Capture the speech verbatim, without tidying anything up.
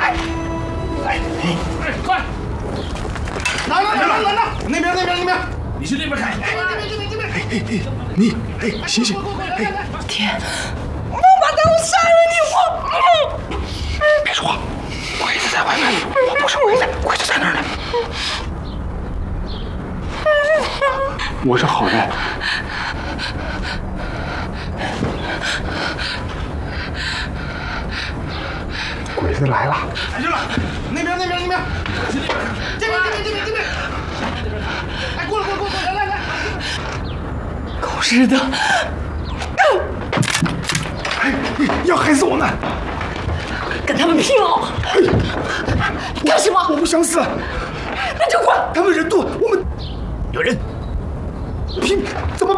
来，哎，快！拿拿拿拿拿拿！那边那边那边，你去那边看。哎，这边这边这边。哎哎哎，你哎醒醒！哎， 天，我把他我杀了你！我， 别说话，鬼子在外面，我不是鬼子，鬼子在那儿呢。我是好人。鬼子来了！ 来这了，那边那边那边，去那边看。这边这边这边这边。哎，过来过来过来，来来来。 狗日的！ 哎，要害死我们！ 跟他们拼了！干什么？ 我不想死。 那就滚！ 他们人多，我们有人。 拼怎么